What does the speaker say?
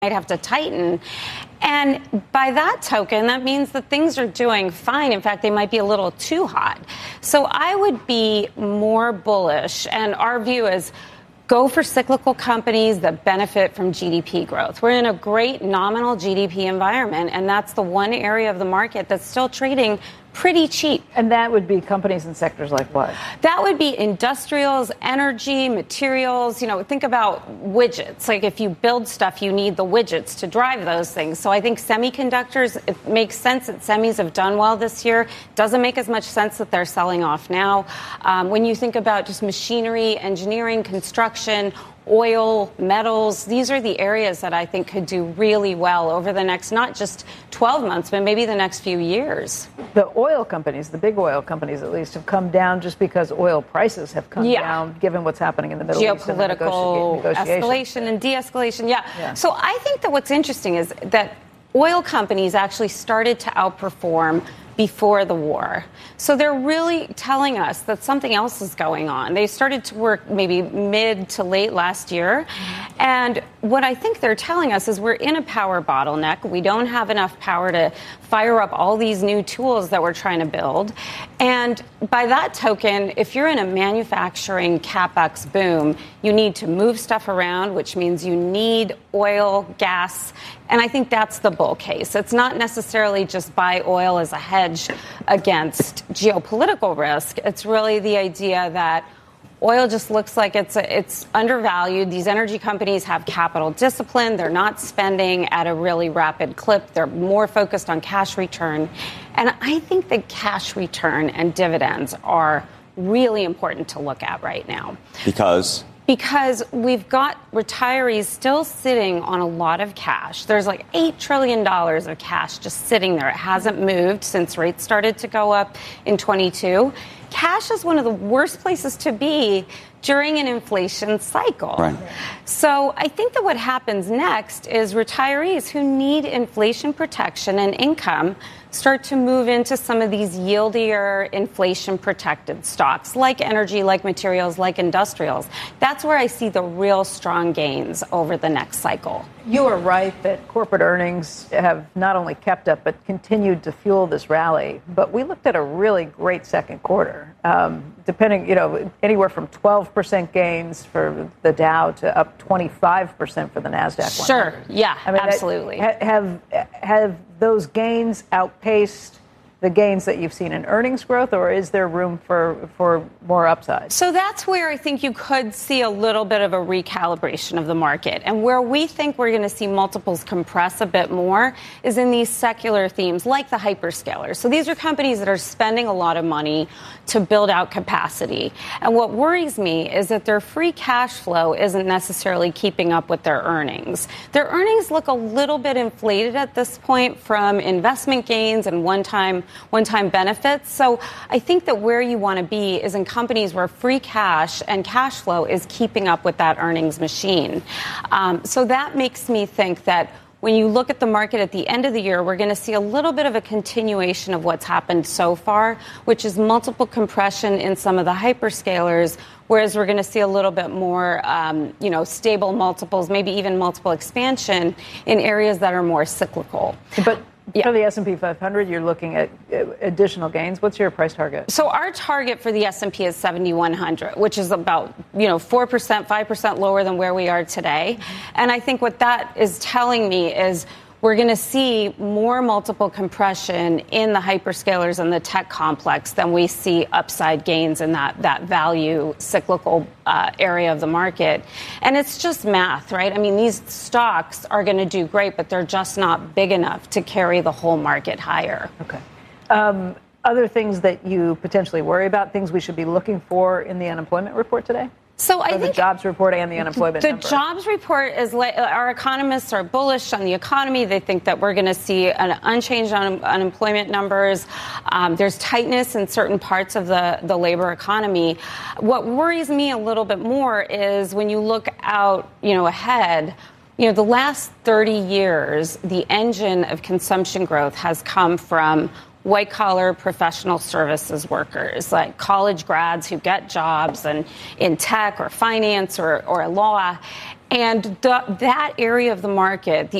might have to tighten. And by that token, that means that things are doing fine. In fact, they might be a little too hot. So I would be more bullish. And our view is go for cyclical companies that benefit from GDP growth. We're in a great nominal GDP environment, and that's the one area of the market that's still trading pretty cheap. And that would be companies and sectors like what? That would be industrials, energy, materials. Think about widgets. Like if you build stuff, you need the widgets to drive those things. So I think semiconductors, it makes sense that semis have done well this year. Doesn't make as much sense that they're selling off now. When you think about just machinery, engineering, construction, oil, metals, these are the areas that I think could do really well over the next, not just 12 months, but maybe the next few years. The oil companies, the big oil companies at least, have come down just because oil prices have come down, given what's happening in the Middle East. Geopolitical escalation and de-escalation, yeah. So I think that what's interesting is that oil companies actually started to outperform before the war. So they're really telling us that something else is going on. They started to work maybe mid to late last year. And what I think they're telling us is we're in a power bottleneck. We don't have enough power to fire up all these new tools that we're trying to build. And by that token, if you're in a manufacturing CapEx boom, you need to move stuff around, which means you need oil, gas. And I think that's the bull case. It's not necessarily just buy oil as a hedge against geopolitical risk. It's really the idea that oil just looks like it's undervalued. These energy companies have capital discipline. They're not spending at a really rapid clip. They're more focused on cash return. And I think that cash return and dividends are really important to look at right now. Because we've got retirees still sitting on a lot of cash. There's like $8 trillion of cash just sitting there. It hasn't moved since rates started to go up in 22. Cash is one of the worst places to be during an inflation cycle. Right. So I think that what happens next is retirees who need inflation protection and income start to move into some of these yieldier inflation-protected stocks, like energy, like materials, like industrials. That's where I see the real strong gains over the next cycle. You are right that corporate earnings have not only kept up, but continued to fuel this rally. But we looked at a really great second quarter, depending, anywhere from 12% gains for the Dow to up 25% for the NASDAQ. Sure. Yeah, absolutely. Have those gains outpaced the gains that you've seen in earnings growth, or is there room for more upside? So that's where I think you could see a little bit of a recalibration of the market. And where we think we're going to see multiples compress a bit more is in these secular themes like the hyperscalers. So these are companies that are spending a lot of money to build out capacity. And what worries me is that their free cash flow isn't necessarily keeping up with their earnings. Their earnings look a little bit inflated at this point from investment gains and one-time benefits. So I think that where you want to be is in companies where free cash and cash flow is keeping up with that earnings machine. So that makes me think that when you look at the market at the end of the year, we're going to see a little bit of a continuation of what's happened so far, which is multiple compression in some of the hyperscalers, whereas we're going to see a little bit more, stable multiples, maybe even multiple expansion in areas that are more cyclical. But for the S&P 500, you're looking at additional gains. What's your price target? So our target for the S&P is 7,100, which is about 4%, 5% lower than where we are today. And I think what that is telling me is we're going to see more multiple compression in the hyperscalers and the tech complex than we see upside gains in that value cyclical area of the market. And it's just math, right? I mean, these stocks are going to do great, but they're just not big enough to carry the whole market higher. Okay. Other things that you potentially worry about, things we should be looking for in the unemployment report today? So I think the jobs report and the unemployment number. The jobs report is our economists are bullish on the economy. They think that we're going to see an unchanged unemployment numbers. There's tightness in certain parts of the labor economy. What worries me a little bit more is when you look out, ahead. The last 30 years, the engine of consumption growth has come from white-collar professional services workers, like college grads who get jobs in tech or finance or law. And that area of the market, the